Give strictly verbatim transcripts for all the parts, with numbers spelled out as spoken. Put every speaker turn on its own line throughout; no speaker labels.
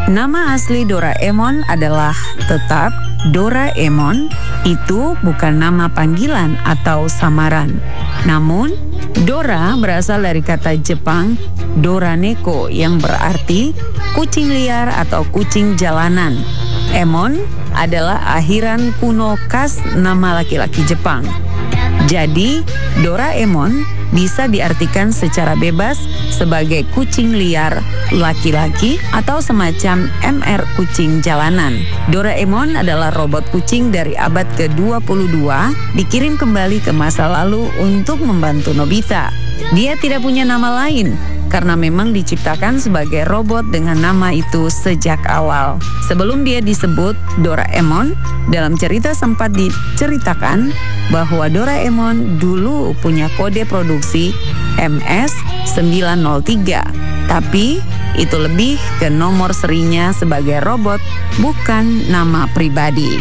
Nama asli Doraemon adalah tetap Doraemon. Itu bukan nama panggilan atau samaran. Namun, Dora berasal dari kata Jepang Doraneko yang berarti kucing liar atau kucing jalanan. Emon adalah akhiran kuno khas nama laki-laki Jepang. Jadi, Doraemon bisa diartikan secara bebas sebagai kucing liar laki-laki atau semacam M R kucing jalanan. Doraemon adalah robot kucing dari abad ke dua puluh dua, dikirim kembali ke masa lalu untuk membantu Nobita. Dia tidak punya nama lain karena memang diciptakan sebagai robot dengan nama itu sejak awal. Sebelum dia disebut Doraemon, dalam cerita sempat diceritakan bahwa Doraemon dulu punya kode produksi M S sembilan nol tiga. Tapi itu lebih ke nomor serinya sebagai robot, bukan nama pribadi.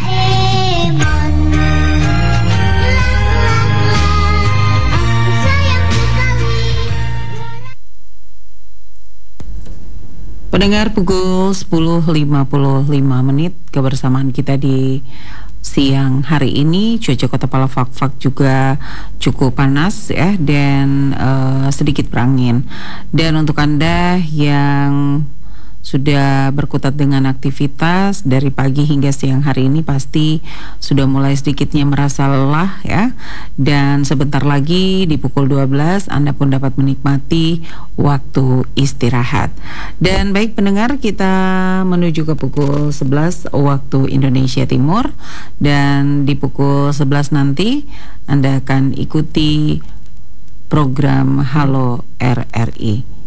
Pendengar, pukul sepuluh lima puluh lima menit kebersamaan kita di siang hari ini. Cuaca Kota Palafak juga cukup panas ya, dan uh, sedikit berangin. Dan untuk Anda yang sudah berkutat dengan aktivitas dari pagi hingga siang hari ini, pasti sudah mulai sedikitnya merasa lelah ya. Dan sebentar lagi di pukul dua belas Anda pun dapat menikmati waktu istirahat. Dan baik pendengar, kita menuju ke pukul sebelas waktu Indonesia Timur. Dan di pukul sebelas nanti Anda akan ikuti program Halo R R I.